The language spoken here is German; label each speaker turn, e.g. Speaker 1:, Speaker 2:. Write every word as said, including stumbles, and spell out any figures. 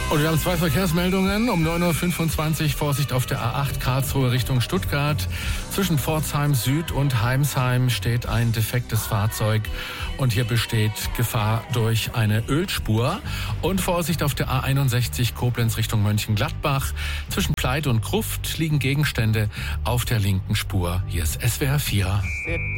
Speaker 1: Und wir haben zwei Verkehrsmeldungen. Um neun Uhr fünfundzwanzig Vorsicht auf der A acht Karlsruhe Richtung Stuttgart. Zwischen Pforzheim Süd und Heimsheim steht ein defektes Fahrzeug. Und hier besteht Gefahr durch eine Ölspur. Und Vorsicht auf der A einundsechzig Koblenz Richtung Mönchengladbach. Zwischen Pleit und Gruft liegen Gegenstände auf der linken Spur. Hier ist S W R vier.